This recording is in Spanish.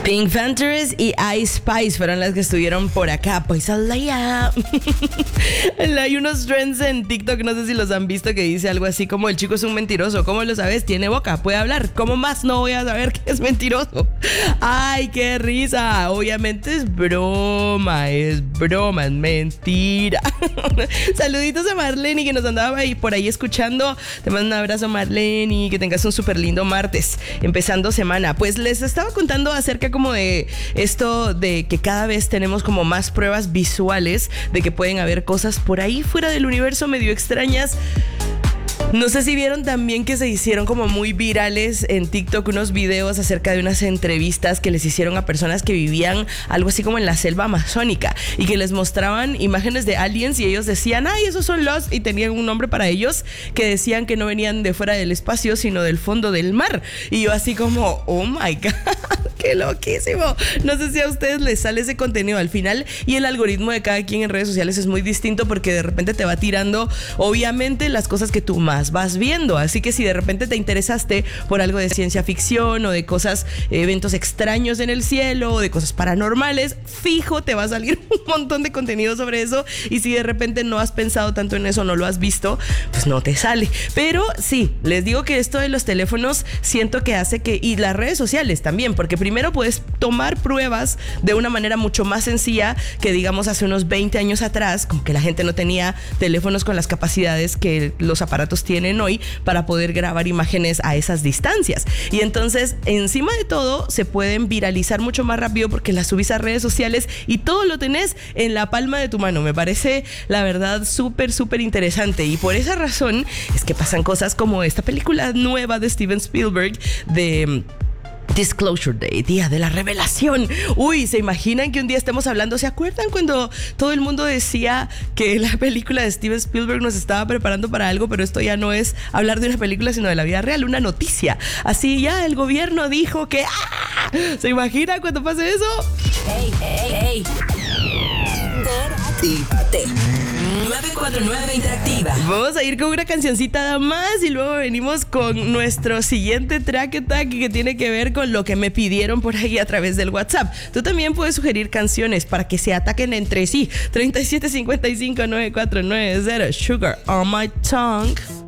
Pink Panthers y Ice Spice fueron las que estuvieron por acá. Pues Alaya. Hay unos trends en TikTok, no sé si los han visto, que dice algo así como: el chico es un mentiroso. ¿Cómo lo sabes? Tiene boca, puede hablar. ¿Cómo más no voy a saber que es mentiroso? ¡Ay, qué risa! Obviamente es broma, es mentira. Saluditos a Marlene, que nos andaba ahí por ahí escuchando. Te mando un abrazo, Marlene, que tengas un súper lindo martes, empezando semana. Pues les estaba contando acerca como de esto de que cada vez tenemos como más pruebas visuales de que pueden haber cosas por ahí fuera del universo medio extrañas. No sé si vieron también que se hicieron como muy virales en TikTok unos videos acerca de unas entrevistas que les hicieron a personas que vivían algo así como en la selva amazónica y que les mostraban imágenes de aliens y ellos decían: ay, esos son los... y tenían un nombre para ellos que decían que no venían de fuera del espacio sino del fondo del mar. Y yo así como, oh my God, qué loquísimo. No sé si a ustedes les sale ese contenido al final, y el algoritmo de cada quien en redes sociales es muy distinto porque de repente te va tirando obviamente las cosas que tú más vas viendo. Así que si de repente te interesaste por algo de ciencia ficción o de cosas, eventos extraños en el cielo o de cosas paranormales, fijo te va a salir un montón de contenido sobre eso. Y si de repente no has pensado tanto en eso, no lo has visto, pues no te sale. Pero sí, les digo que esto de los teléfonos siento que hace que, y las redes sociales también, porque primero puedes tomar pruebas de una manera mucho más sencilla que digamos hace unos 20 años atrás, como que la gente no tenía teléfonos con las capacidades que los aparatos tienen hoy para poder grabar imágenes a esas distancias. Y entonces, encima de todo, se pueden viralizar mucho más rápido porque las subís a redes sociales y todo lo tenés en la palma de tu mano. Me parece, la verdad, súper interesante. Y por esa razón es que pasan cosas como esta película nueva de Steven Spielberg de Disclosure Day, Día de la Revelación. Uy, ¿se imaginan que un día estemos hablando? ¿Se acuerdan cuando todo el mundo decía que la película de Steven Spielberg nos estaba preparando para algo? Pero esto ya no es hablar de una película, sino de la vida real, una noticia. Así ya el gobierno dijo que... ¡ah! ¿Se imaginan cuando pase eso? Hey. Interactívate. 949 Interactiva. Vamos a ir con una cancioncita más y luego venimos con nuestro siguiente track attack que tiene que ver con lo que me pidieron por ahí a través del WhatsApp. Tú también puedes sugerir canciones para que se ataquen entre sí. 3755-9490 Sugar on My Tongue.